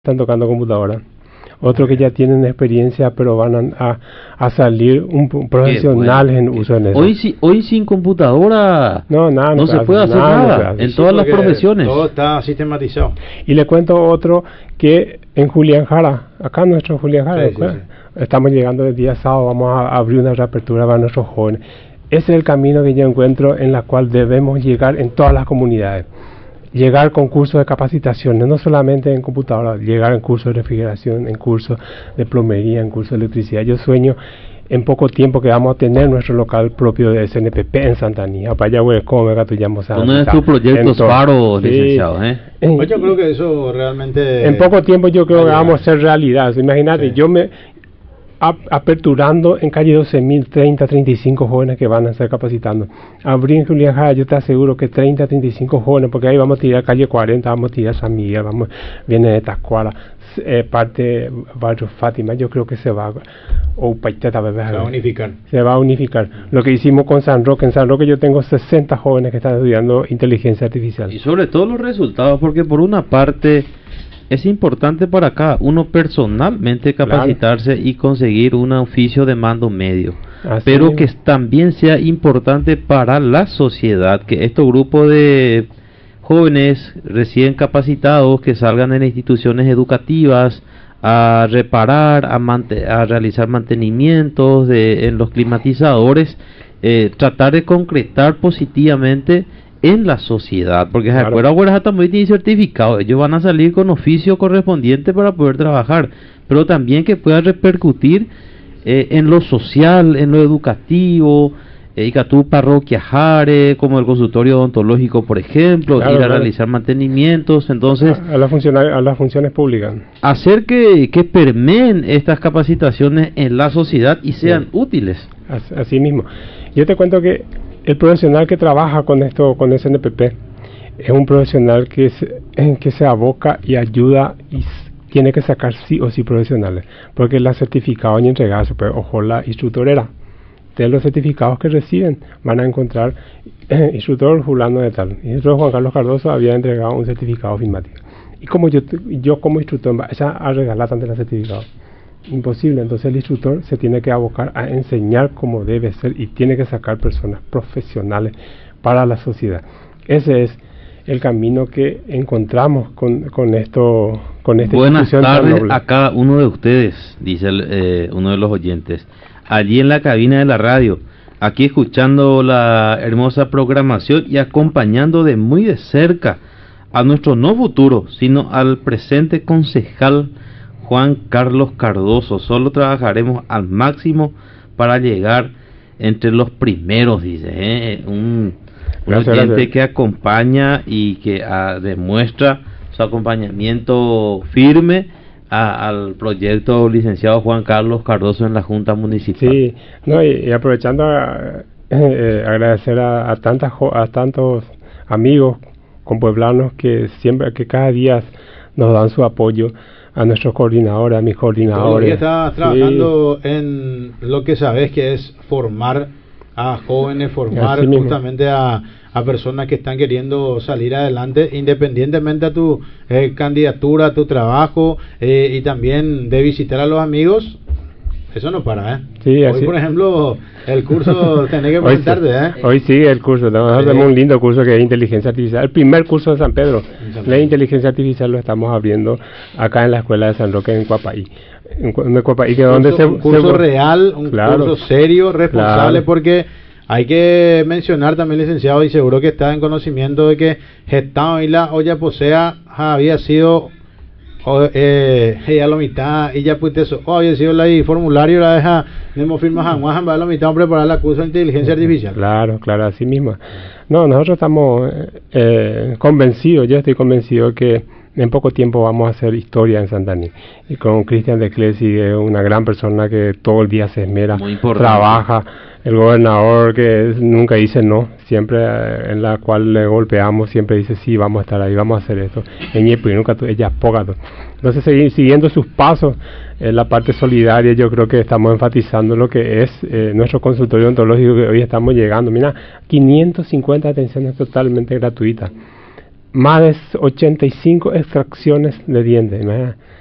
están tocando computadora. Otros que ya tienen experiencia, pero van a salir profesionales en uso en eso. Hoy sin computadora no se puede hacer nada en todas las profesiones. Todo está sistematizado. Y le cuento otro que en Julián Jara, acá nuestro Julián Jara, sí. Estamos llegando el día sábado, vamos a abrir una reapertura para nuestros jóvenes. Ese es el camino que yo encuentro en la cual debemos llegar en todas las comunidades. Llegar con cursos de capacitación, no solamente en computadora, llegar en cursos de refrigeración, en cursos de plomería, en cursos de electricidad. Yo sueño en poco tiempo que vamos a tener nuestro local propio de SNPP en Santanía. Para allá, güey, ¿cómo me llamo? Uno de tus proyectos Faro, licenciado, Pues yo creo que eso realmente... En poco tiempo yo creo que vamos a hacer realidad. Imagínate, sí. Yo me... aperturando en calle 12.000, 30, 35 jóvenes que van a estar capacitando. Abrir en Julián Jara, yo te aseguro que 30, 35 jóvenes, porque ahí vamos a tirar calle 40, vamos a tirar San Miguel, viene de Tacuara, parte barrio Fátima, yo creo que se va a unificar. Se va a unificar. Lo que hicimos con San Roque, en San Roque yo tengo 60 jóvenes que están estudiando inteligencia artificial. Y sobre todo los resultados, porque por una parte... es importante para cada uno personalmente capacitarse, claro, y conseguir un oficio de mando medio. Así pero mismo. Que también sea importante para la sociedad que estos grupos de jóvenes recién capacitados que salgan de las instituciones educativas a reparar, a realizar mantenimientos en los climatizadores, tratar de concretar positivamente en la sociedad, porque claro, ahora también tienen certificado, ellos van a salir con oficio correspondiente para poder trabajar, pero también que pueda repercutir en lo social, en lo educativo, y que tu parroquia Jare, como el consultorio odontológico, por ejemplo, claro, ir a realizar mantenimientos, entonces a las funciones públicas, hacer que permeen estas capacitaciones en la sociedad y sean útiles. Así mismo, yo te cuento que el profesional que trabaja con SNPP es un profesional que se aboca y ayuda y tiene que sacar sí o sí profesionales, porque la certificado y entregarse, pues, ojo, la instructorera de los certificados que reciben van a encontrar instructor fulano de tal. El instructor Juan Carlos Cardoso había entregado un certificado firmativo, y como yo como instructor va a regalar tanto el certificado, imposible. Entonces el instructor se tiene que abocar a enseñar como debe ser y tiene que sacar personas profesionales para la sociedad. Ese es el camino que encontramos con esta Buenas tardes a cada uno de ustedes, dice uno de los oyentes, allí en la cabina de la radio, aquí escuchando la hermosa programación y acompañando de muy de cerca a nuestro no futuro, sino al presente concejal Juan Carlos Cardoso. Solo trabajaremos al máximo para llegar entre los primeros, dice, un oyente que acompaña y que demuestra su acompañamiento firme al proyecto licenciado Juan Carlos Cardoso en la Junta Municipal. Sí, no, y aprovechando agradecer a tantos amigos compueblanos que cada día nos dan su apoyo, a nuestros coordinadores, a mis coordinadores. Tú estás trabajando en lo que sabes que es formar a jóvenes, formar justamente a personas que están queriendo salir adelante, independientemente a tu candidatura, a tu trabajo, y también de visitar a los amigos. Eso no para, Sí, hoy, por ejemplo, el curso tenés que presentarte, Hoy sí, el curso. Tenemos un lindo curso que es inteligencia artificial. El primer curso de San Pedro. La inteligencia artificial lo estamos abriendo acá en la escuela de San Roque en Cuapaí. Un curso real, un curso serio, responsable, claro, porque hay que mencionar también, licenciado, y seguro que está en conocimiento de que Gestão y la olla posea había sido a la mitad y ya pues eso había sido la formulario la deja mismo firma jamás a la mitad preparar la curso de inteligencia artificial. Claro, así mismo. No, nosotros estamos convencidos, yo estoy convencido que en poco tiempo vamos a hacer historia en Santaní, y con Cristian de Clesi, una gran persona que todo el día se esmera, trabaja, el gobernador que nunca dice no, siempre en la cual le golpeamos, siempre dice sí, vamos a estar ahí, vamos a hacer esto, ella pógato. Entonces siguiendo sus pasos, en la parte solidaria yo creo que estamos enfatizando lo que es nuestro consultorio odontológico, que hoy estamos llegando, mira, 550 atenciones totalmente gratuitas. más de 85 extracciones de dientes.